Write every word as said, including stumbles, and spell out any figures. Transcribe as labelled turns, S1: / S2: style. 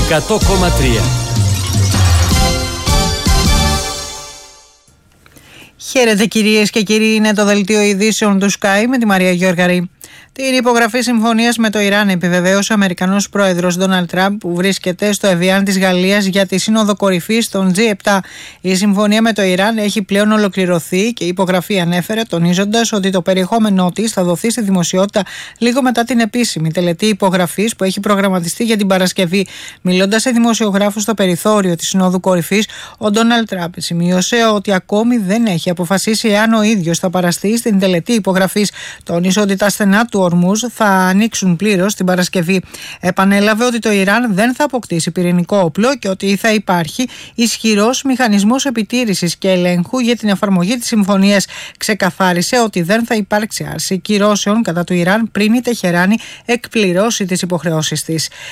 S1: εκατό κόμμα τρία.
S2: Χαίρετε κυρίες και κύριοι, είναι το δελτίο ειδήσεων του Sky με τη Μαρία Γιώργαρη. Την υπογραφή συμφωνίας με το Ιράν επιβεβαίωσε ο Αμερικανός πρόεδρος Ντόναλντ Τραμπ, που βρίσκεται στο Εβιάν της Γαλλίας για τη Σύνοδο Κορυφής των τζι επτά. Η συμφωνία με το Ιράν έχει πλέον ολοκληρωθεί και η υπογραφή ανέφερε, τονίζοντας ότι το περιεχόμενό της θα δοθεί στη δημοσιότητα λίγο μετά την επίσημη τελετή υπογραφής που έχει προγραμματιστεί για την Παρασκευή. Μιλώντας σε δημοσιογράφους στο περιθώριο της Συνόδου Κορυφής, ο Ντόναλντ Τραμπ σημείωσε ότι ακόμη δεν έχει αποφασίσει εάν ο ίδιος θα παραστεί στην τελετή υπογραφής. Τόνισε ότι τα στενά του Ορμούζ θα ανοίξουν πλήρως την Παρασκευή. Επανέλαβε ότι το Ιράν δεν θα αποκτήσει πυρηνικό όπλο και ότι θα υπάρχει ισχυρός μηχανισμός επιτήρησης και ελέγχου για την εφαρμογή της συμφωνίας. Ξεκαθάρισε ότι δεν θα υπάρξει άρση κυρώσεων κατά του Ιράν πριν η Τεχεράνη εκπληρώσει τις υποχρεώσεις της.